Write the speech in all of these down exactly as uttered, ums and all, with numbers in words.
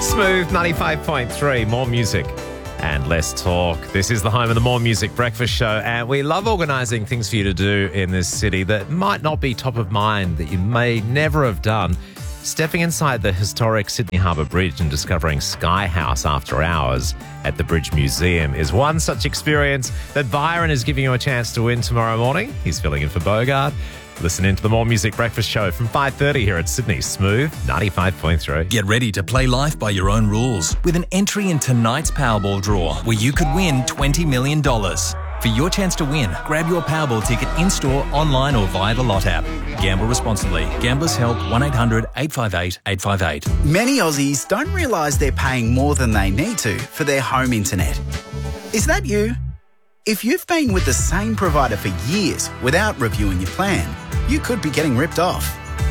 Smooth ninety-five point three, more music and less talk. This is the home of the More Music Breakfast Show, and we love organising things for you to do in this city that might not be top of mind, that you may never have done. Stepping inside the historic Sydney Harbour Bridge and discovering Sky House after hours at the Bridge Museum is one such experience that Byron is giving you a chance to win tomorrow morning. He's filling in for Bogart. Listen in to the More Music Breakfast Show from five thirty here at Sydney Smooth ninety-five point three. Get ready to play life by your own rules with an entry in tonight's Powerball draw where you could win twenty million dollars. For your chance to win, grab your Powerball ticket in-store, online or via the Lot app. Gamble responsibly. Gamblers Help one eight hundred eight five eight eight five eight. Many Aussies don't realise they're paying more than they need to for their home internet. Is that you? If you've been with the same provider for years without reviewing your plan, you could be getting ripped off.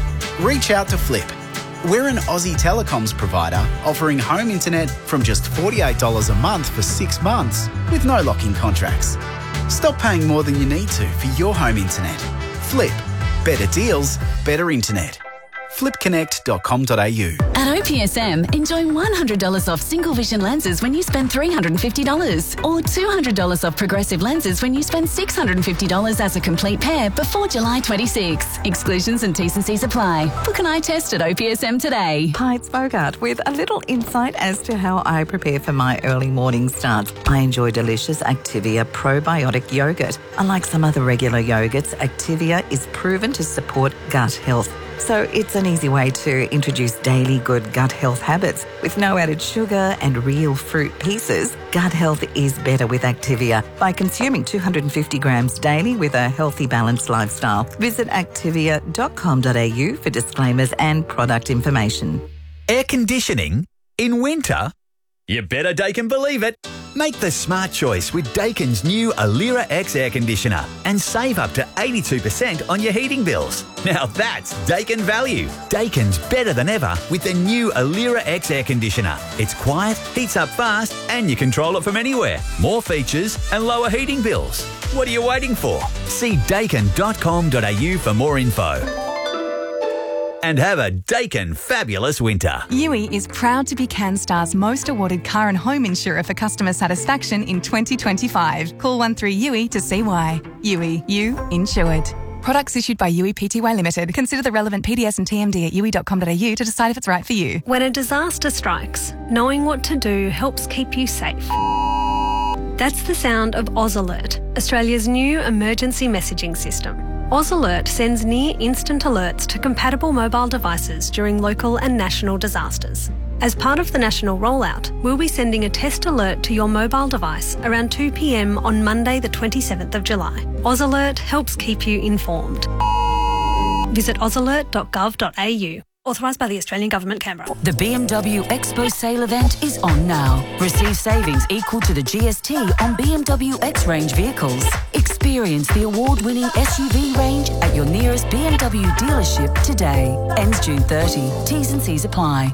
Reach out to Flip. We're an Aussie telecoms provider offering home internet from just forty-eight dollars a month for six months with no lock-in contracts. Stop paying more than you need to for your home internet. Flip. Better deals, better internet. flip connect dot com dot a u. At O P S M, enjoy one hundred dollars off single vision lenses when you spend three hundred fifty dollars or two hundred dollars off progressive lenses when you spend six hundred fifty dollars as a complete pair before July twenty-sixth. Exclusions and T's and C's apply. Book an eye test at O P S M today. Hi, it's Bogart with a little insight as to how I prepare for my early morning starts. I enjoy delicious Activia probiotic yogurt. Unlike some other regular yogurts, Activia is proven to support gut health. So it's an easy way to introduce daily good gut health habits. With no added sugar and real fruit pieces, gut health is better with Activia by consuming two hundred fifty grams daily with a healthy, balanced lifestyle. Visit activia dot com dot a u for disclaimers and product information. Air conditioning in winter? You better Daikin believe it. Make the smart choice with Daikin's new Alira X air conditioner and save up to eighty-two percent on your heating bills. Now that's Daikin value. Daikin's better than ever with the new Alira X air conditioner. It's quiet, heats up fast, and you control it from anywhere. More features and lower heating bills. What are you waiting for? See daikin dot com dot a u for more info. And have a Daikin fabulous winter. Yui is proud to be CanStar's most awarded car and home insurer for customer satisfaction in twenty twenty-five. Call one three U I to see why. Yui, you insured. Products issued by Yui Pty Limited. Consider the relevant P D S and T M D at yui dot com dot a u to decide if it's right for you. When a disaster strikes, knowing what to do helps keep you safe. That's the sound of AusAlert, Australia's new emergency messaging system. AusAlert sends near-instant alerts to compatible mobile devices during local and national disasters. As part of the national rollout, we'll be sending a test alert to your mobile device around two p m on Monday the twenty-seventh of July. AusAlert helps keep you informed. Visit aus alert dot gov dot a u. Authorised by the Australian Government, Canberra. The B M W Expo sale event is on now. Receive savings equal to the G S T on B M W X-Range vehicles. Experience the award-winning S U V range at your nearest B M W dealership today. Ends June thirtieth. T's and C's apply.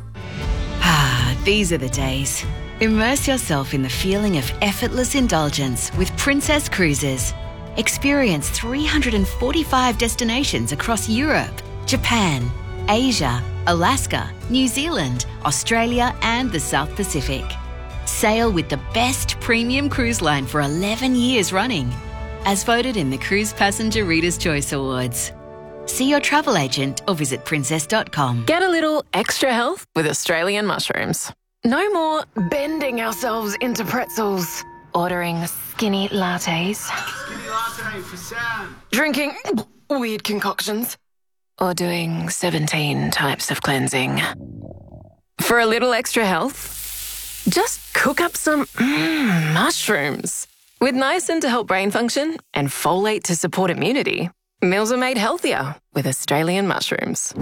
Ah, these are the days. Immerse yourself in the feeling of effortless indulgence with Princess Cruises. Experience three hundred forty-five destinations across Europe, Japan, Asia, Alaska, New Zealand, Australia and the South Pacific. Sail with the best premium cruise line for eleven years running, as voted in the Cruise Passenger Reader's Choice Awards. See your travel agent or visit princess dot com. Get a little extra health with Australian mushrooms. No more bending ourselves into pretzels, ordering skinny lattes, Skinny latte for Sam. drinking weird concoctions, or doing seventeen types of cleansing. For a little extra health, just cook up some mm, mushrooms. With niacin to help brain function and folate to support immunity, meals are made healthier with Australian mushrooms.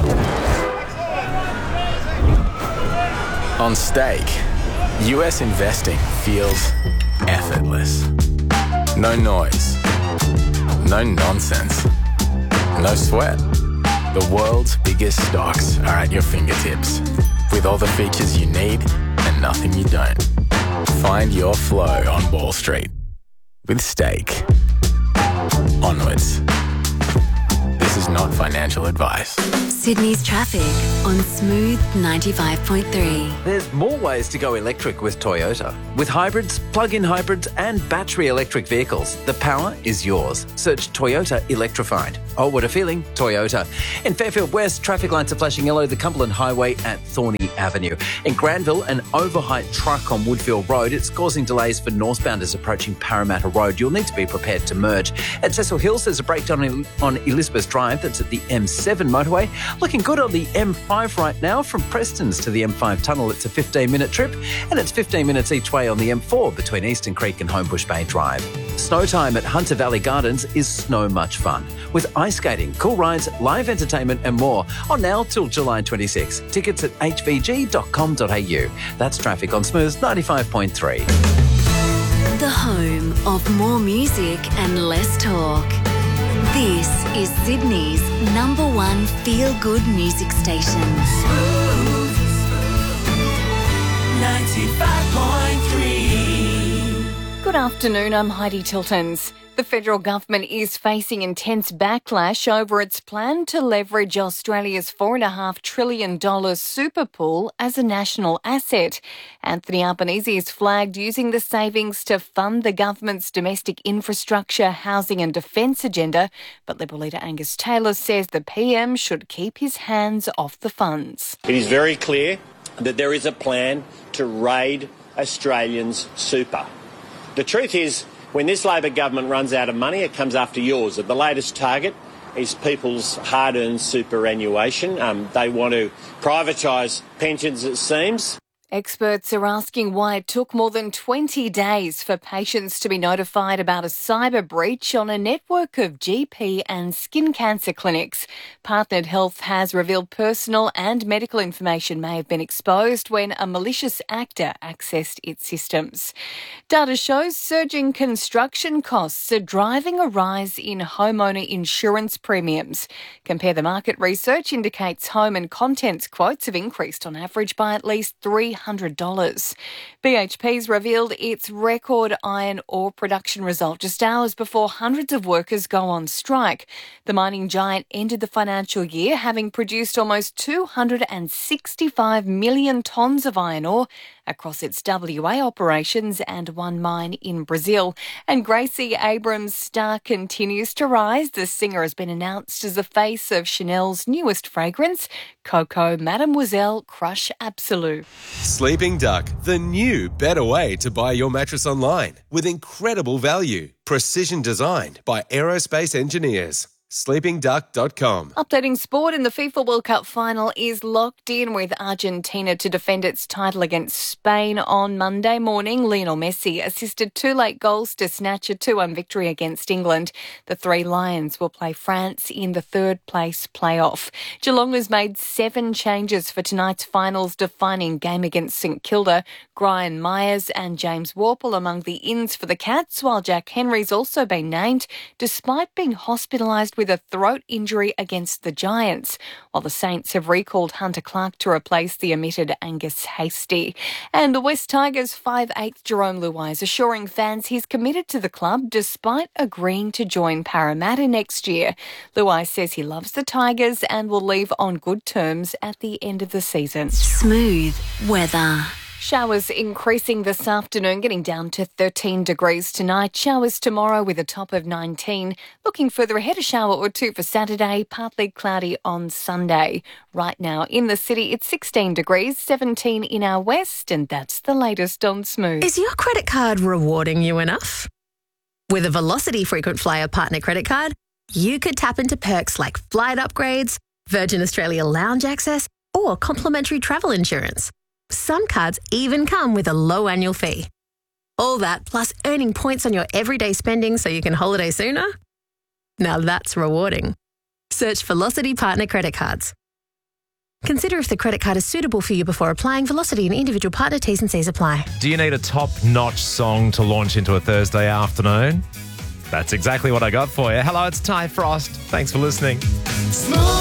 On Stake, U S investing feels effortless. No noise, no nonsense, no sweat. The world's biggest stocks are at your fingertips, with all the features you need and nothing you don't. Find your flow on Wall Street with Stake. Onwards. This is is not financial advice. Sydney's traffic on Smooth ninety-five point three. There's more ways to go electric with Toyota. With hybrids, plug-in hybrids and battery electric vehicles, the power is yours. Search Toyota Electrified. Oh, what a feeling, Toyota. In Fairfield West, traffic lights are flashing yellow, the Cumberland Highway at Thorney Avenue. In Granville, an overheight truck on Woodfield Road. It's causing delays for northbounders approaching Parramatta Road. You'll need to be prepared to merge. At Cecil Hills, there's a breakdown on Elizabeth Drive. That's at the M seven motorway. Looking good on the M five right now. From Prestons to the M five tunnel, it's a fifteen-minute trip, and it's fifteen minutes each way on the M four between Eastern Creek and Homebush Bay Drive. Snow time at Hunter Valley Gardens is so much fun, with ice skating, cool rides, live entertainment and more. On now till July twenty-sixth. Tickets at h v g dot com dot a u. That's traffic on Smooth ninety-five point three. The home of more music and less talk. This is Sydney's number one feel-good music station. Smooth ninety-five point three. Good afternoon, I'm Heidi Tiltons. The federal government is facing intense backlash over its plan to leverage Australia's four point five trillion dollars super pool as a national asset. Anthony Albanese has flagged using the savings to fund the government's domestic infrastructure, housing and defence agenda, but Liberal leader Angus Taylor says the P M should keep his hands off the funds. It is very clear that there is a plan to raid Australians' super. The truth is, when this Labor government runs out of money, it comes after yours. The latest target is people's hard-earned superannuation. Um, they want to privatise pensions, it seems. Experts are asking why it took more than twenty days for patients to be notified about a cyber breach on a network of G P and skin cancer clinics. Partnered Health has revealed personal and medical information may have been exposed when a malicious actor accessed its systems. Data shows surging construction costs are driving a rise in homeowner insurance premiums. Compare the Market research indicates home and contents quotes have increased on average by at least three hundred dollars. B H P's revealed its record iron ore production result just hours before hundreds of workers go on strike. The mining giant ended the financial year having produced almost two hundred sixty-five million tonnes of iron ore across its W A operations and one mine in Brazil. And Gracie Abrams' star continues to rise. The singer has been announced as the face of Chanel's newest fragrance, Coco Mademoiselle Crush Absolute. Sleeping Duck, the new better way to buy your mattress online with incredible value. Precision designed by aerospace engineers. sleeping duck dot com. Updating sport, in the FIFA World Cup final is locked in with Argentina to defend its title against Spain on Monday morning. Lionel Messi assisted two late goals to snatch a two one victory against England. The Three Lions will play France in the third place playoff. Geelong has made seven changes for tonight's finals defining game against St Kilda. Brian Myers and James Worpel among the ins for the Cats, while Jack Henry's also been named despite being hospitalised with a throat injury against the Giants, while the Saints have recalled Hunter Clark to replace the omitted Angus Hastie. And the West Tigers five eighth Jerome Luai is assuring fans he's committed to the club despite agreeing to join Parramatta next year. Luai says he loves the Tigers and will leave on good terms at the end of the season. Smooth weather. Showers increasing this afternoon, getting down to thirteen degrees tonight. Showers tomorrow with a top of nineteen. Looking further ahead, a shower or two for Saturday, partly cloudy on Sunday. Right now in the city, it's sixteen degrees, seventeen in our west, and that's the latest on Smooth. Is your credit card rewarding you enough? With a Velocity Frequent Flyer Partner Credit Card, you could tap into perks like flight upgrades, Virgin Australia lounge access, or complimentary travel insurance. Some cards even come with a low annual fee. All that plus earning points on your everyday spending so you can holiday sooner? Now that's rewarding. Search Velocity Partner Credit Cards. Consider if the credit card is suitable for you before applying. Velocity and individual partner T's and C's apply. Do you need a top-notch song to launch into a Thursday afternoon? That's exactly what I got for you. Hello, it's Ty Frost. Thanks for listening.